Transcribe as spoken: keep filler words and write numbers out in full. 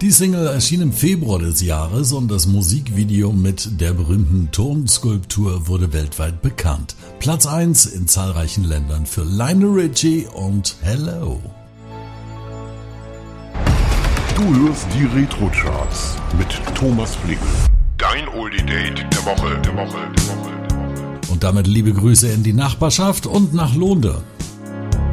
Die Single erschien im Februar des Jahres und das Musikvideo mit der berühmten Tonskulptur wurde weltweit bekannt. Platz eins in zahlreichen Ländern für Lionel Richie und Hello. Du hörst die Retro-Charts mit Thomas Fliegel. Dein Oldie-Date der Woche, der Woche, der Woche, der Woche. Und damit liebe Grüße in die Nachbarschaft und nach Lohnde.